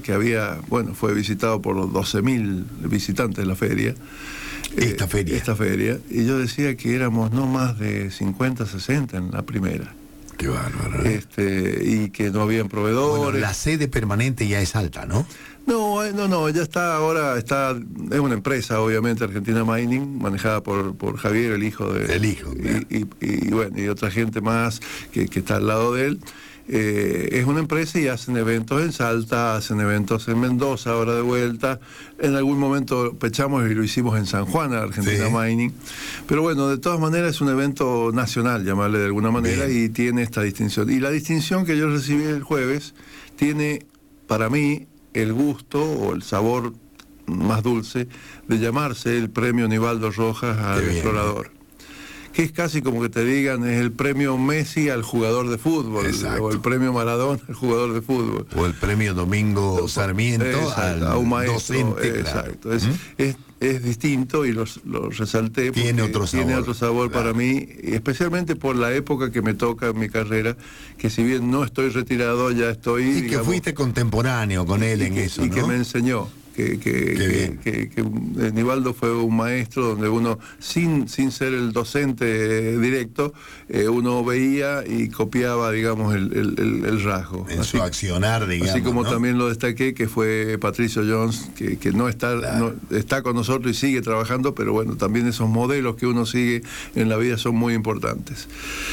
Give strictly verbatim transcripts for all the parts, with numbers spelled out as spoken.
que había, bueno, fue visitado por los doce mil visitantes de la feria. Esta eh, feria. Esta feria. Y yo decía que éramos no más de cincuenta, sesenta en la primera. Qué bárbaro. ¿eh? Este, y que no habían proveedores. Bueno, la sede permanente ya es alta, ¿no? No, no, no, ya está ahora, está, es una empresa, obviamente, Argentina Mining, manejada por, por Javier, el hijo de... El hijo, claro. y, y, y bueno, y otra gente más que, que está al lado de él. Eh, es una empresa y hacen eventos en Salta, hacen eventos en Mendoza, ahora de vuelta. En algún momento pechamos y lo hicimos en San Juan, Argentina Sí. Mining. Pero bueno, de todas maneras es un evento nacional, llamarle de alguna manera, Bien. y tiene esta distinción. Y la distinción que yo recibí el jueves tiene, para mí, el gusto o el sabor más dulce de llamarse el premio Nivaldo Rojas al bien, explorador. Que es casi como que te digan, es el premio Messi al jugador de fútbol. Exacto. O el premio Maradona al jugador de fútbol. O el premio Domingo Sarmiento Exacto, al a un maestro. docente, claro. Exacto. Es, ¿Mm? es, es distinto y lo lo resalté porque Tiene otro sabor, tiene otro sabor claro. para mí, y especialmente por la época que me toca en mi carrera, que si bien no estoy retirado, ya estoy... Y que digamos, fuiste contemporáneo con él y en que, eso, y ¿no? que me enseñó. Que, que, que, que, que Nivaldo fue un maestro donde uno, sin, sin ser el docente directo, eh, uno veía y copiaba, digamos, el, el, el, el rasgo. En así, su accionar, digamos, así como ¿no? también lo destaqué, que fue Patricio Jones, que, que no, está, Claro. no está con nosotros y sigue trabajando, pero bueno, también esos modelos que uno sigue en la vida son muy importantes.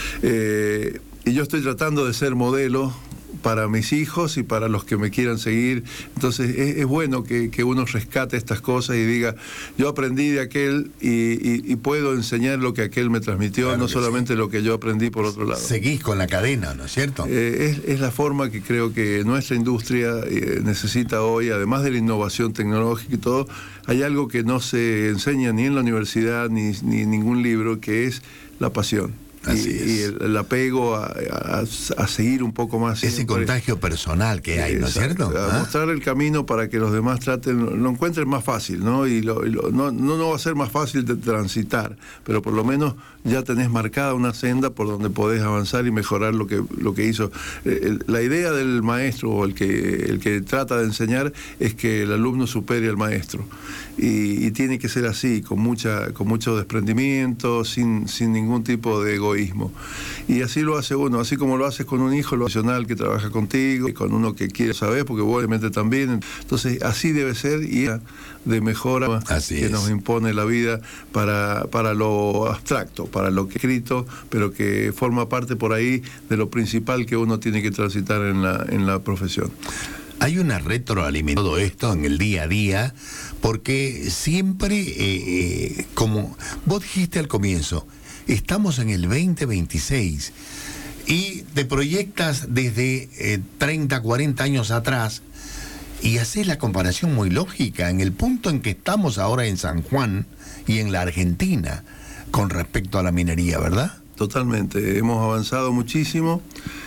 Eh, y yo estoy tratando de ser modelo para mis hijos y para los que me quieran seguir. Entonces es, es bueno que, que uno rescate estas cosas y diga, yo aprendí de aquel y, y, y puedo enseñar lo que aquel me transmitió, Claro no que solamente sí. lo que yo aprendí por otro lado. Seguís con la cadena, ¿no es cierto? Eh, es, es la forma que creo que nuestra industria eh, necesita hoy, además de la innovación tecnológica y todo. Hay algo que no se enseña ni en la universidad ni, ni en ningún libro, que es la pasión. Así y, es. y el, el apego a, a, a seguir un poco más. Ese siempre. contagio personal que hay, ¿no es Exacto, cierto? a ¿Ah? mostrar el camino para que los demás traten, lo encuentren más fácil, ¿no? Y, lo, y lo, no, no, no va a ser más fácil de transitar, pero por lo menos ya tenés marcada una senda por donde podés avanzar y mejorar lo que, lo que hizo. Eh, el, la idea del maestro o el que, el que trata de enseñar es que el alumno supere al maestro. Y, y tiene que ser así, con mucha, con mucho desprendimiento, sin, sin ningún tipo de egoísmo. Y así lo hace uno, así como lo haces con un hijo, lo profesional que trabaja contigo, con uno que quiere saber, porque vos obviamente también. Entonces, así debe ser, y de mejora Así que es. nos impone la vida para, para lo abstracto, para lo que escrito, pero que forma parte por ahí de lo principal que uno tiene que transitar en la, en la profesión. Hay una retroalimentación de todo esto en el día a día, porque siempre, eh, eh, como vos dijiste al comienzo, estamos en el veinte veintiséis y te proyectas desde eh, treinta, cuarenta años atrás y haces la comparación muy lógica en el punto en que estamos ahora en San Juan y en la Argentina con respecto a la minería, ¿verdad? Totalmente, hemos avanzado muchísimo,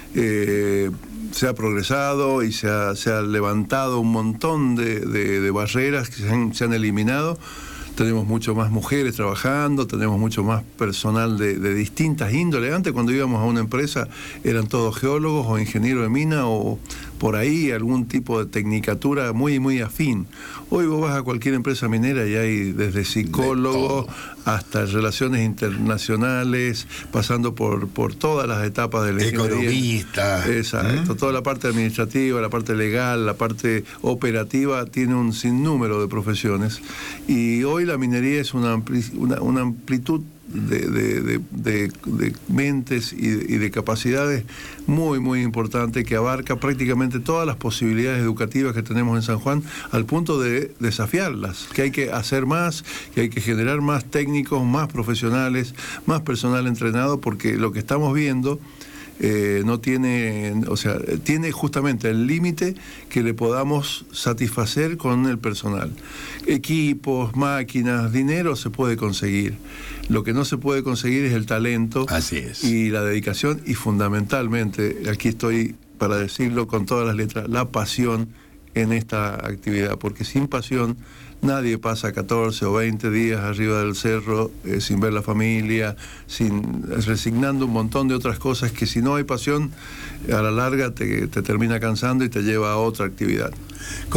eh, se ha progresado y se ha, se ha levantado un montón de, de, de barreras que se han, se han eliminado. Tenemos mucho más mujeres trabajando, tenemos mucho más personal de, de distintas índoles. Antes, cuando íbamos a una empresa, eran todos geólogos o ingenieros de mina o por ahí algún tipo de tecnicatura muy, muy afín. Hoy vos vas a cualquier empresa minera y hay desde psicólogos hasta relaciones internacionales, pasando por, por todas las etapas de la ingeniería. Economista. Exacto. ¿Mm? Toda la parte administrativa, la parte legal, la parte operativa, tiene un sinnúmero de profesiones. Y hoy la minería es una, ampli, una, una amplitud de, de, de, de, de mentes y de, y de capacidades muy, muy importante, que abarca prácticamente todas las posibilidades educativas que tenemos en San Juan, al punto de desafiarlas, que hay que hacer más, que hay que generar más técnicos, más profesionales, más personal entrenado, porque lo que estamos viendo Eh, no tiene, o sea, tiene justamente el límite que le podamos satisfacer con el personal. Equipos, máquinas, dinero se puede conseguir. Lo que no se puede conseguir es el talento. Así es. Y la dedicación, y fundamentalmente, aquí estoy para decirlo con todas las letras, la pasión en esta actividad, porque sin pasión nadie pasa catorce o veinte días arriba del cerro eh, sin ver la familia, sin resignando un montón de otras cosas que, si no hay pasión, a la larga te, te termina cansando y te lleva a otra actividad.